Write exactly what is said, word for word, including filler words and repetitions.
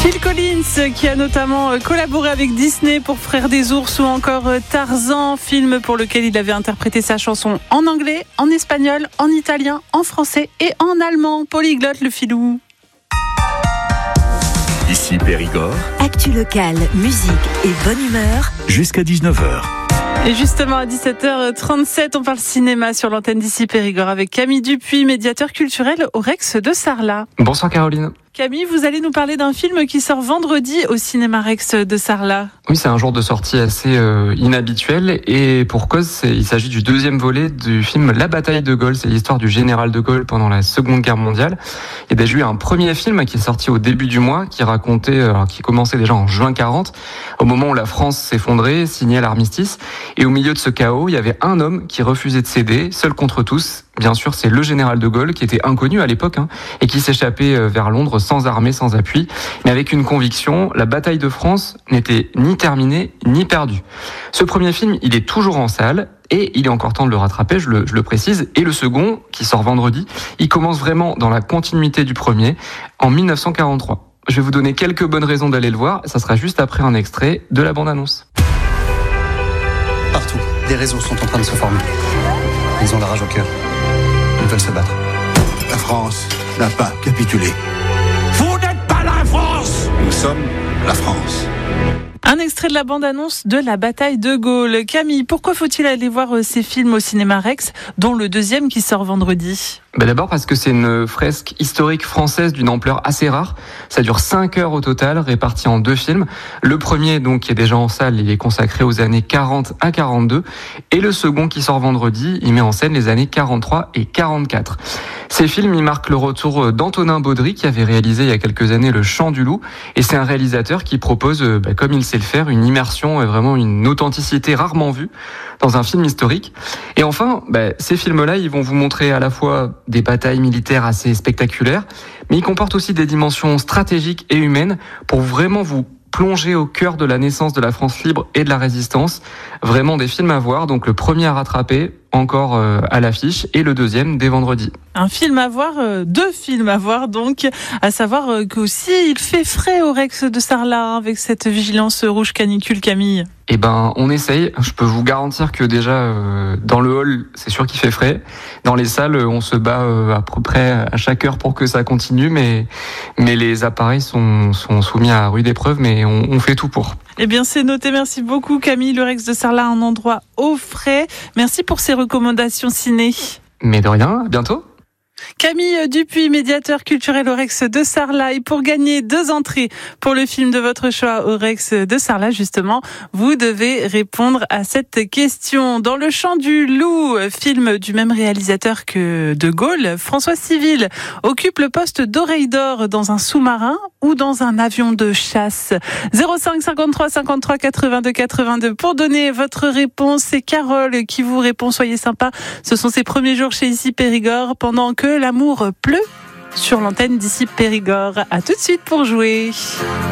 Phil Collins qui a notamment collaboré avec Disney pour Frères des ours ou encore Tarzan, film pour lequel il avait interprété sa chanson en anglais, en espagnol, en italien, en français et en allemand. Polyglotte le filou. Ici Périgord. Actu locale, musique et bonne humeur. Jusqu'à dix-neuf heures. Et justement à dix-sept heures trente-sept, on parle cinéma sur l'antenne d'Ici Périgord avec Camille Dupuis, médiateur culturel au Rex de Sarlat. Bonsoir Caroline. Camille, vous allez nous parler d'un film qui sort vendredi au cinéma Rex de Sarlat. Oui, c'est un jour de sortie assez euh, inhabituel et pour cause, c'est, il s'agit du deuxième volet du film La bataille de Gaulle. C'est l'histoire du général de Gaulle pendant la Seconde Guerre mondiale. Il y a déjà eu un premier film qui est sorti au début du mois, qui racontait, alors, qui commençait déjà en juin quarante, au moment où la France s'effondrait, signait l'armistice. Et au milieu de ce chaos, il y avait un homme qui refusait de céder, seul contre tous. Bien sûr, c'est le général de Gaulle, qui était inconnu à l'époque, hein, et qui s'échappait vers Londres sans armée, sans appui, mais avec une conviction, la bataille de France n'était ni terminée, ni perdue. Ce premier film, il est toujours en salle, et il est encore temps de le rattraper, je le, je le précise. Et le second, qui sort vendredi, il commence vraiment dans la continuité du premier, en dix-neuf cent quarante-trois. Je vais vous donner quelques bonnes raisons d'aller le voir, ça sera juste après un extrait de la bande-annonce. Partout, des réseaux sont en train de se former. Ils ont la rage au cœur. Ils veulent se battre. La France n'a pas capitulé. Vous n'êtes pas la France! Nous sommes la France. Un extrait de la bande-annonce de la bataille de Gaulle. Camille, pourquoi faut-il aller voir ces films au cinéma Rex, dont le deuxième qui sort vendredi ? Bah d'abord parce que c'est une fresque historique française d'une ampleur assez rare. Ça dure cinq heures au total, réparties en deux films. Le premier, donc, qui est déjà en salle, il est consacré aux années quarante à quarante-deux. Et le second, qui sort vendredi, il met en scène les années quarante-trois et quarante-quatre. Ces films, ils marquent le retour d'Antonin Baudry, qui avait réalisé il y a quelques années Le Chant du Loup. Et c'est un réalisateur qui propose, bah, comme il sait le faire, une immersion et vraiment une authenticité rarement vue dans un film historique. Et enfin, bah, ces films-là, ils vont vous montrer à la fois des batailles militaires assez spectaculaires, mais ils comportent aussi des dimensions stratégiques et humaines pour vraiment vous plonger au cœur de la naissance de la France libre et de la résistance. Vraiment des films à voir, donc le premier à rattraper, encore euh, à l'affiche, et le deuxième dès vendredi. Un film à voir, euh, deux films à voir donc, à savoir euh, qu'aussi il fait frais au Rex de Sarlat hein, avec cette vigilance rouge canicule, Camille. Eh ben, on essaye. Je peux vous garantir que déjà euh, dans le hall, c'est sûr qu'il fait frais. Dans les salles, on se bat euh, à peu près à chaque heure pour que ça continue, mais mais les appareils sont sont soumis à rude épreuve, mais on, on fait tout pour. Eh bien, c'est noté. Merci beaucoup, Camille. Le Rex de Sarlat, un endroit au frais. Merci pour ces recommandations ciné. Mais de rien. À bientôt. Camille Dupuis, médiateur culturel au Rex de Sarlat. Et pour gagner deux entrées pour le film de votre choix au Rex de Sarlat, justement, vous devez répondre à cette question. Dans Le Chant du Loup, film du même réalisateur que De Gaulle, François Civil occupe le poste d'oreille d'or dans un sous-marin ou dans un avion de chasse. zéro cinq cinquante-trois cinquante-trois quatre-vingt-deux quatre-vingt-deux pour donner votre réponse. C'est Carole qui vous répond. Soyez sympa. Ce sont ses premiers jours chez Ici Périgord pendant que l'amour pleut sur l'antenne d'Ici Périgord. À tout de suite pour jouer.